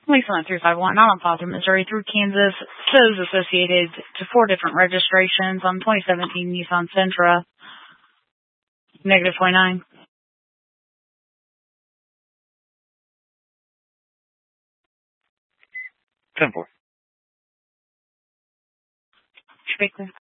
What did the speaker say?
Lisa went through 5-1, not on file through Missouri, through Kansas. Shows associated to 4 different registrations on 2017 Nissan Sentra. Negative 29. Ten-4. Speaker.